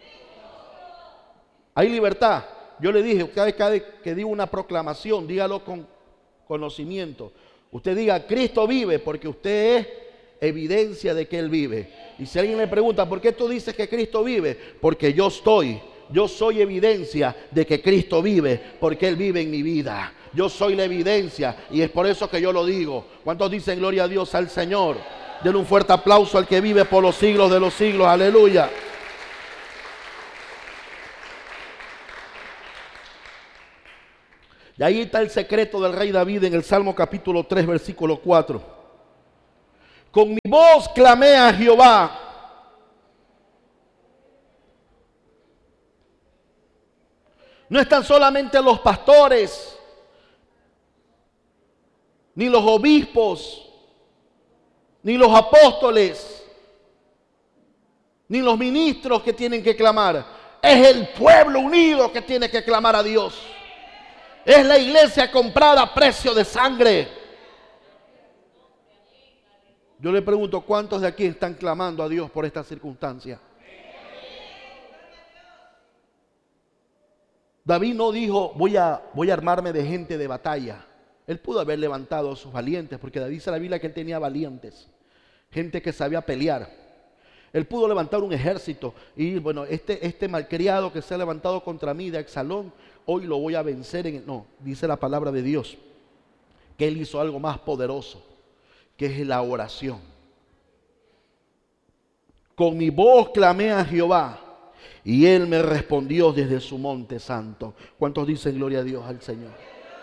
hay libertad. Yo le dije, cada vez, cada vez que digo una proclamación, dígalo con conocimiento. Usted diga, Cristo vive, porque usted es evidencia de que Él vive. Y si alguien le pregunta, ¿por qué tú dices que Cristo vive? Porque yo estoy, yo soy evidencia de que Cristo vive, porque Él vive en mi vida. Yo soy la evidencia y es por eso que yo lo digo. ¿Cuántos dicen gloria a Dios al Señor? Denle un fuerte aplauso al que vive por los siglos de los siglos. Aleluya. Y ahí está el secreto del rey David en el Salmo capítulo tres, versículo cuatro. Con mi voz clamé a Jehová. No están solamente los pastores, ni los obispos, ni los apóstoles, ni los ministros que tienen que clamar. Es el pueblo unido que tiene que clamar a Dios. Es la iglesia comprada a precio de sangre. Yo le pregunto, ¿cuántos de aquí están clamando a Dios por esta circunstancia? David no dijo, voy a, voy a armarme de gente de batalla. Él pudo haber levantado a sus valientes, porque David dice en la Biblia que él tenía valientes, gente que sabía pelear. Él pudo levantar un ejército y bueno, este, este malcriado que se ha levantado contra mí de Absalón, hoy lo voy a vencer. En el... No, dice la palabra de Dios que él hizo algo más poderoso, que es la oración. Con mi voz clamé a Jehová y él me respondió desde su monte santo. ¿Cuántos dicen gloria a Dios al Señor?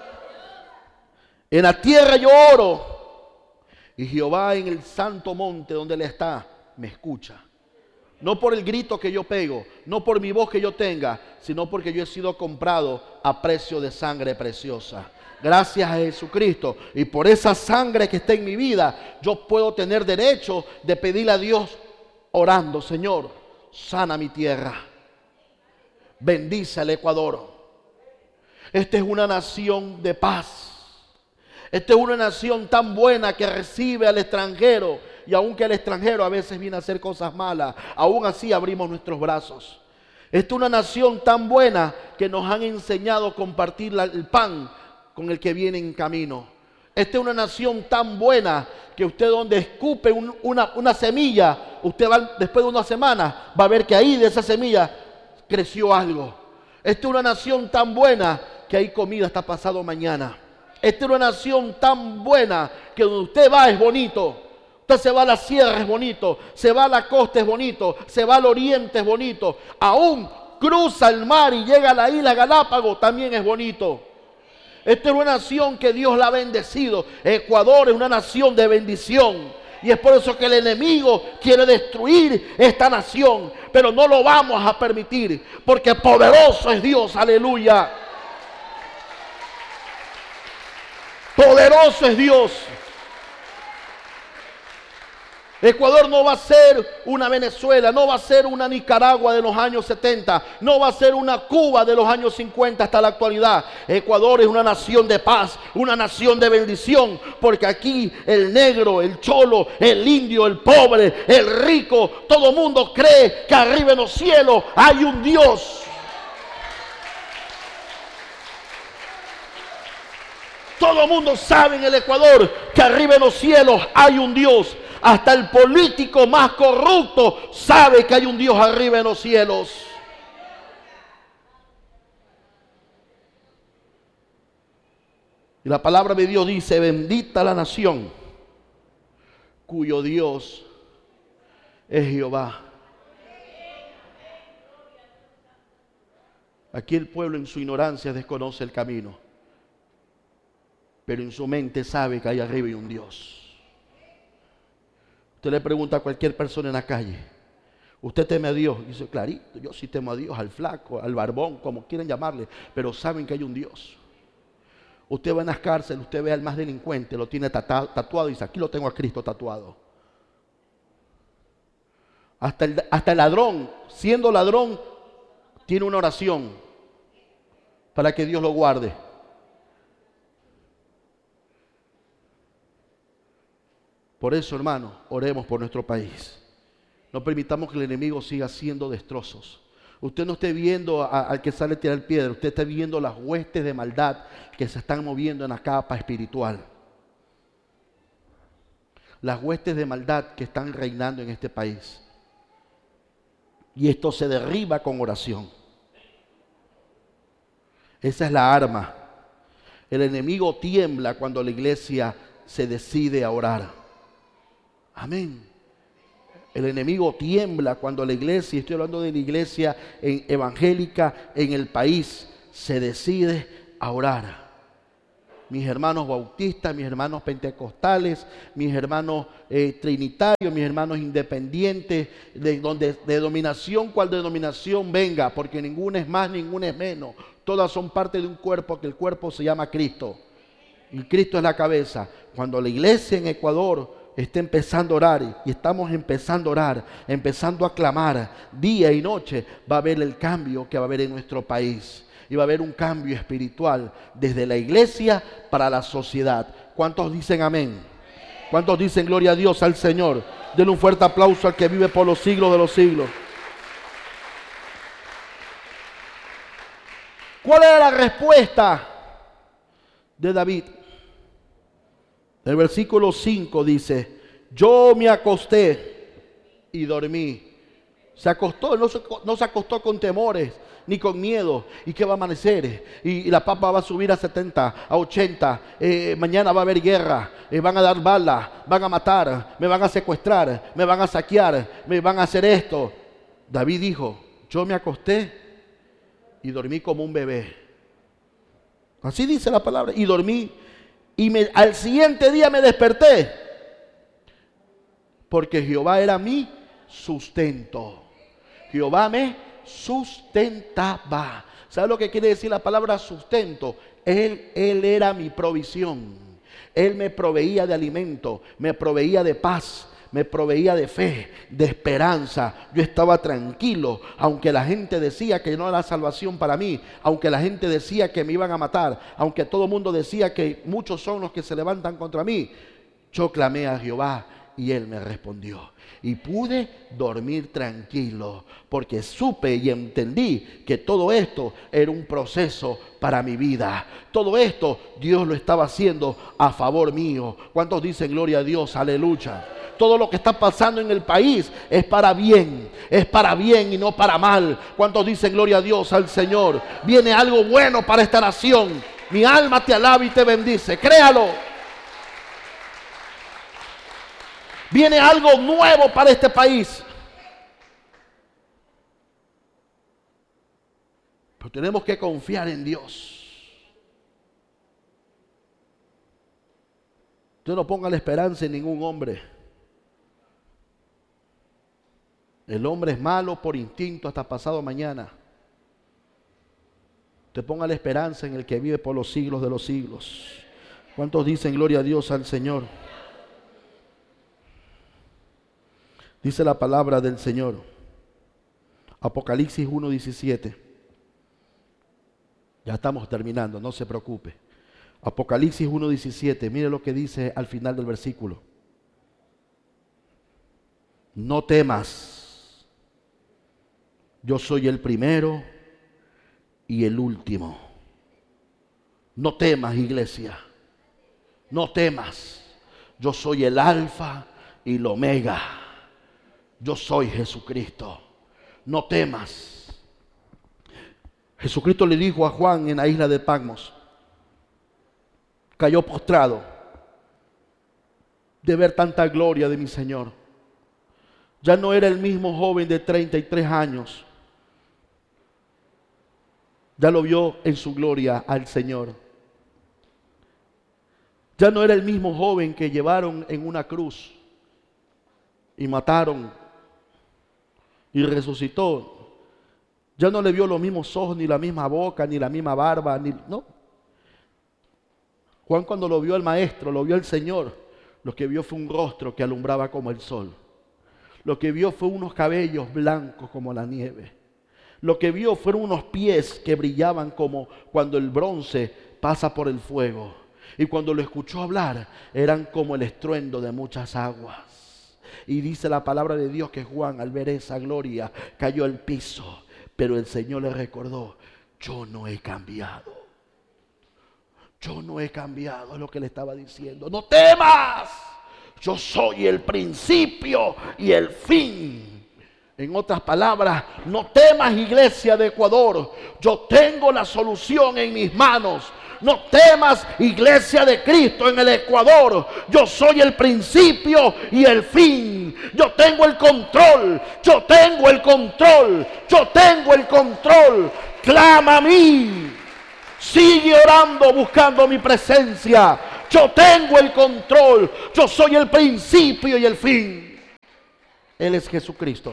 En la tierra yo oro y Jehová en el santo monte donde él está me escucha. No por el grito que yo pego, no por mi voz que yo tenga, sino porque yo he sido comprado a precio de sangre preciosa. Gracias a Jesucristo. Y por esa sangre que está en mi vida, yo puedo tener derecho de pedirle a Dios orando: Señor, sana mi tierra, bendice al Ecuador. Esta es una nación de paz. Esta es una nación tan buena que recibe al extranjero, y aunque el extranjero a veces viene a hacer cosas malas, aún así abrimos nuestros brazos. Esta es una nación tan buena que nos han enseñado a compartir la, el pan con el que viene en camino. Esta es una nación tan buena que usted donde escupe un, una, una semilla, usted va, después de una semana va a ver que ahí de esa semilla creció algo. Esta es una nación tan buena que hay comida hasta pasado mañana. Esta es una nación tan buena que donde usted va es bonito. Usted se va a la sierra es bonito, se va a la costa es bonito, se va al oriente es bonito. Aún cruza el mar y llega a la isla Galápagos, también es bonito. Esta es una nación que Dios la ha bendecido. Ecuador es una nación de bendición. Y es por eso que el enemigo quiere destruir esta nación. Pero no lo vamos a permitir, porque poderoso es Dios, aleluya. Poderoso es Dios. Ecuador no va a ser una Venezuela, no va a ser una Nicaragua de los años setenta, no va a ser una Cuba de los años cincuenta hasta la actualidad. Ecuador es una nación de paz, una nación de bendición, porque aquí el negro, el cholo, el indio, el pobre, el rico, todo mundo cree que arriba en los cielos hay un Dios. Todo el mundo sabe en el Ecuador que arriba en los cielos hay un Dios. Hasta el político más corrupto sabe que hay un Dios arriba en los cielos. Y la palabra de Dios dice: bendita la nación cuyo Dios es Jehová. Aquí el pueblo en su ignorancia desconoce el camino, pero en su mente sabe que hay arriba hay un Dios. Usted le pregunta a cualquier persona en la calle: ¿usted teme a Dios? Y dice: clarito, yo sí temo a Dios, al flaco, al barbón, como quieran llamarle, pero saben que hay un Dios. Usted va en las cárceles, usted ve al más delincuente, lo tiene tatuado y dice: aquí lo tengo a Cristo tatuado. Hasta el, hasta el ladrón, siendo ladrón, tiene una oración para que Dios lo guarde. Por eso, hermano, oremos por nuestro país. No permitamos que el enemigo siga haciendo destrozos. Usted no esté viendo a, al que sale a tirar piedra, usted está viendo las huestes de maldad que se están moviendo en la capa espiritual. Las huestes de maldad que están reinando en este país. Y esto se derriba con oración. Esa es la arma. El enemigo tiembla cuando la iglesia se decide a orar. Amén. El enemigo tiembla cuando la iglesia, estoy hablando de la iglesia en- evangélica en el país, se decide a orar. Mis hermanos bautistas, mis hermanos pentecostales, mis hermanos eh, trinitarios, mis hermanos independientes, de donde de denominación, cual denominación venga, porque ninguna es más, ninguna es menos. Todas son parte de un cuerpo, que el cuerpo se llama Cristo. Y Cristo es la cabeza. Cuando la iglesia en Ecuador está empezando a orar, y estamos empezando a orar, empezando a clamar día y noche, va a haber el cambio que va a haber en nuestro país. Y va a haber un cambio espiritual desde la iglesia para la sociedad. ¿Cuántos dicen amén? ¿Cuántos dicen gloria a Dios, al Señor? Denle un fuerte aplauso al que vive por los siglos de los siglos. ¿Cuál era la respuesta de David? El versículo cinco dice: yo me acosté y dormí. Se acostó, no se, no se acostó con temores ni con miedo. ¿Y qué va a amanecer? Y, y la papa va a subir a setenta, a ochenta. Eh, mañana va a haber guerra. Eh, van a dar balas, van a matar, me van a secuestrar, me van a saquear, me van a hacer esto. David dijo: yo me acosté y dormí como un bebé. Así dice la palabra. Y dormí. Y me, al siguiente día me desperté, porque Jehová era mi sustento. Jehová me sustentaba. ¿Sabe lo que quiere decir la palabra sustento? Él, él era mi provisión. Él me proveía de alimento, me proveía de paz, me proveía de fe, de esperanza. Yo estaba tranquilo, aunque la gente decía que no era salvación para mí, aunque la gente decía que me iban a matar, aunque todo el mundo decía que muchos son los que se levantan contra mí. Yo clamé a Jehová y Él me respondió. Y pude dormir tranquilo, porque supe y entendí que todo esto era un proceso para mi vida. Todo esto Dios lo estaba haciendo a favor mío. ¿Cuántos dicen gloria a Dios? Aleluya. Todo lo que está pasando en el país es para bien, es para bien y no para mal. ¿Cuántos dicen gloria a Dios, al Señor? Viene algo bueno para esta nación. Mi alma te alaba y te bendice. Créalo. Viene algo nuevo para este país. Pero tenemos que confiar en Dios. Usted no ponga la esperanza en ningún hombre. El hombre es malo por instinto hasta pasado mañana. Usted ponga la esperanza en el que vive por los siglos de los siglos. ¿Cuántos dicen gloria a Dios, al Señor? Dice la palabra del Señor, Apocalipsis uno diecisiete. Ya estamos terminando, no se preocupe. Apocalipsis uno diecisiete, mire lo que dice al final del versículo. No temas, yo soy el primero y el último. No temas, iglesia, no temas. Yo soy el alfa y el omega. Yo soy Jesucristo. No temas. Jesucristo le dijo a Juan en la isla de Patmos. Cayó postrado de ver tanta gloria de mi Señor. Ya no era el mismo joven de treinta y tres años. Ya lo vio en su gloria al Señor. Ya no era el mismo joven que llevaron en una cruz y mataron y resucitó. Ya no le vio los mismos ojos, ni la misma boca, ni la misma barba, ni, no. Juan, cuando lo vio al Maestro, lo vio al Señor, lo que vio fue un rostro que alumbraba como el sol. Lo que vio fue unos cabellos blancos como la nieve. Lo que vio fueron unos pies que brillaban como cuando el bronce pasa por el fuego. Y cuando lo escuchó hablar, eran como el estruendo de muchas aguas. Y dice la palabra de Dios que Juan, al ver esa gloria, cayó al piso. Pero el Señor le recordó: yo no he cambiado. Yo no he cambiado, es lo que le estaba diciendo. No temas, yo soy el principio y el fin. En otras palabras, no temas, iglesia de Ecuador. Yo tengo la solución en mis manos. No temas, iglesia de Cristo en el Ecuador. Yo soy el principio y el fin. Yo tengo el control. Yo tengo el control. Yo tengo el control. Clama a mí. Sigue orando, buscando mi presencia. Yo tengo el control. Yo soy el principio y el fin. Él es Jesucristo.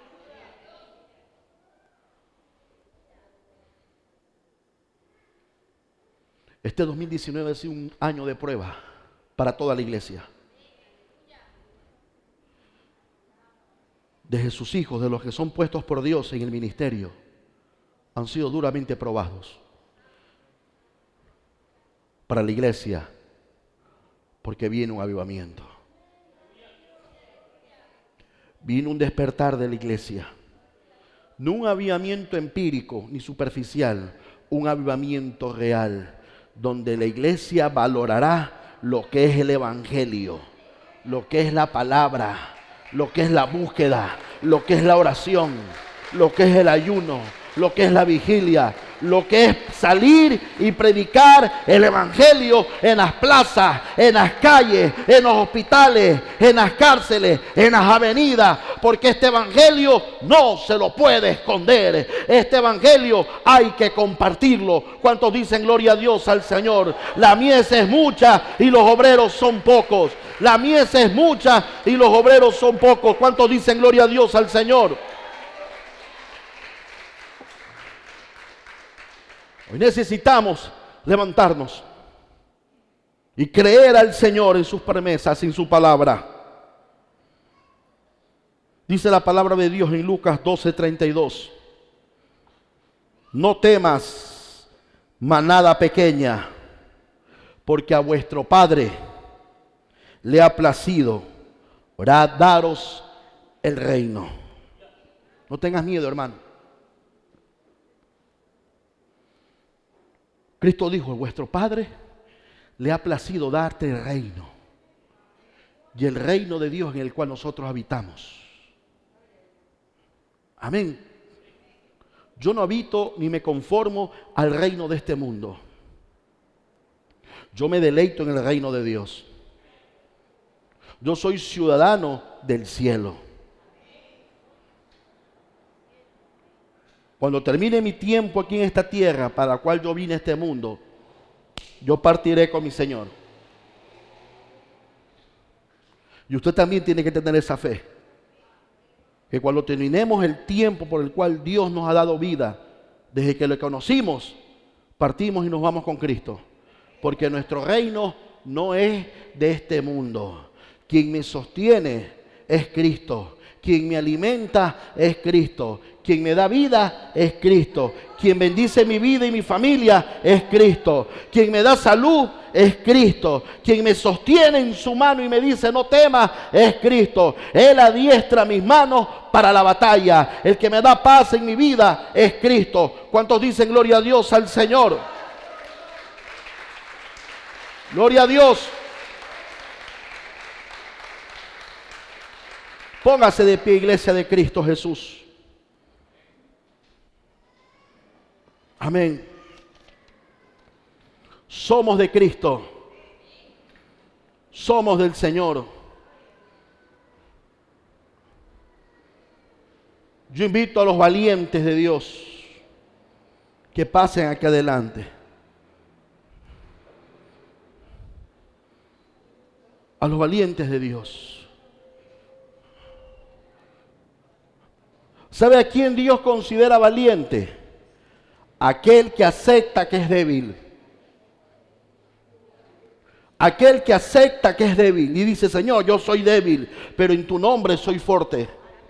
Este dos mil diecinueve ha sido un año de prueba para toda la iglesia. De sus hijos, de los que son puestos por Dios en el ministerio, han sido duramente probados. Para la iglesia, porque viene un avivamiento. Viene un despertar de la iglesia. No un avivamiento empírico ni superficial, un avivamiento real, donde la iglesia valorará lo que es el evangelio, lo que es la palabra, lo que es la búsqueda, lo que es la oración, lo que es el ayuno, lo que es la vigilia, lo que es salir y predicar el evangelio en las plazas, en las calles, en los hospitales, en las cárceles, en las avenidas, porque este evangelio no se lo puede esconder. Este evangelio hay que compartirlo. ¿Cuántos dicen gloria a Dios al Señor? La mies es mucha y los obreros son pocos. La mies es mucha y los obreros son pocos. ¿Cuántos dicen gloria a Dios al Señor? Hoy necesitamos levantarnos y creer al Señor en sus promesas, en su palabra. Dice la palabra de Dios en Lucas doce treinta y dos. No temas, manada pequeña, porque a vuestro Padre le ha placido daros el reino. No tengas miedo, hermano. Cristo dijo, vuestro Padre le ha placido darte el reino. Y el reino de Dios en el cual nosotros habitamos. Amén. Yo no habito ni me conformo al reino de este mundo. Yo me deleito en el reino de Dios. Yo soy ciudadano del cielo. Cuando termine mi tiempo aquí en esta tierra, para la cual yo vine a este mundo, yo partiré con mi Señor. Y usted también tiene que tener esa fe. Que cuando terminemos el tiempo por el cual Dios nos ha dado vida, desde que lo conocimos, partimos y nos vamos con Cristo. Porque nuestro reino no es de este mundo. Quien me sostiene es Cristo. Quien me alimenta es Cristo. Quien me da vida es Cristo. Quien bendice mi vida y mi familia es Cristo. Quien me da salud es Cristo. Quien me sostiene en su mano y me dice no temas es Cristo. Él adiestra mis manos para la batalla. El que me da paz en mi vida es Cristo. ¿Cuántos dicen gloria a Dios al Señor? Gloria a Dios. Póngase de pie, iglesia de Cristo Jesús. Amén. Somos de Cristo. Somos del Señor. Yo invito a los valientes de Dios que pasen aquí adelante. A los valientes de Dios. ¿Sabe a quién Dios considera valiente? Aquel que acepta que es débil. Aquel que acepta que es débil y dice, Señor, yo soy débil, pero en tu nombre soy fuerte.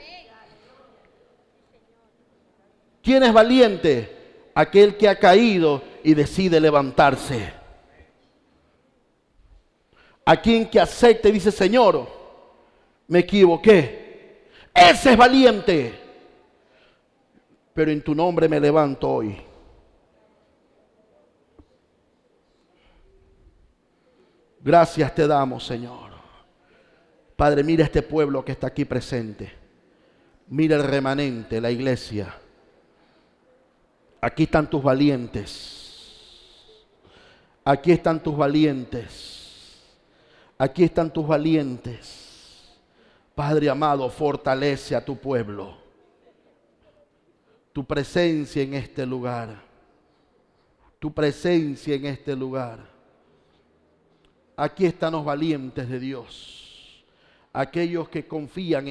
¿Quién es valiente? Aquel que ha caído y decide levantarse. Aquel que acepta y dice, Señor, me equivoqué. Ese es valiente. Pero en tu nombre me levanto hoy. Gracias te damos, Señor. Padre, mira este pueblo que está aquí presente. Mira el remanente, la iglesia. Aquí están tus valientes. Aquí están tus valientes. Aquí están tus valientes. Padre amado, fortalece a tu pueblo. Tu presencia en este lugar. Tu presencia en este lugar. Aquí están los valientes de Dios. Aquellos que confían en